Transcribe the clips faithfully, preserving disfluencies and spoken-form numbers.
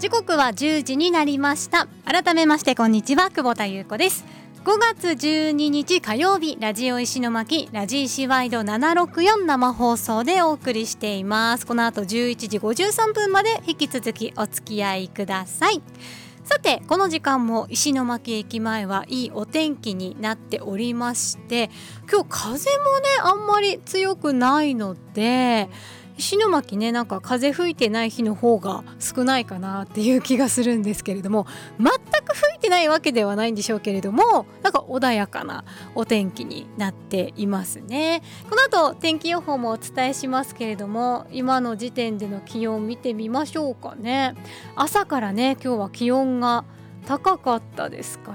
時刻はじゅうじになりました。改めましてこんにちは、久保田優子です。ごがつじゅうににち火曜日、ラジオ石巻ラジ石ワイドななひゃくろくじゅうよん生放送でお送りしています。この後じゅういちじごじゅうさんぷんまで引き続きお付き合いください。さて、この時間も石巻駅前はいいお天気になっておりまして、今日風もねあんまり強くないので、石巻ね、なんか風吹いてない日の方が少ないかなっていう気がするんですけれども、全く吹いてないわけではないんでしょうけれども、なんか穏やかなお天気になっていますね。この後天気予報もお伝えしますけれども、今の時点での気温見てみましょうかね。朝からね、今日は気温が高かったですから、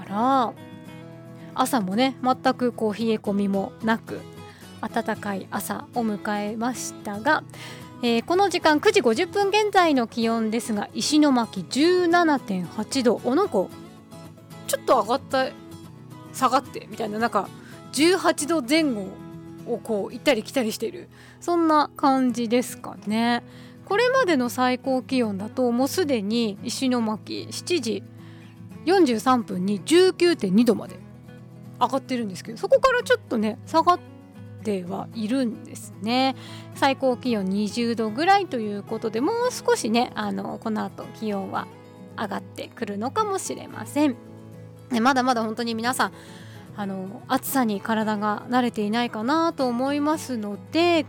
朝もね全くこう冷え込みもなく暖かい朝を迎えましたが、えー、この時間くじごじゅっぷん現在の気温ですが、石巻 じゅうななてんはちど、おなんかちょっと上がった下がってみたいな、なんかじゅうはちどぜん後をこう行ったり来たりしている、そんな感じですかね。これまでの最高気温だともうすでに石巻しちじよんじゅうさんぷんに じゅうきゅうてんにどまで上がってるんですけど、そこからちょっとね下がってではいるんですね。最高気温にじゅうどぐらいということで、もう少しねあのこの後気温は上がってくるのかもしれません。まだまだ本当に皆さんあの暑さに体が慣れていないかなと思いますので、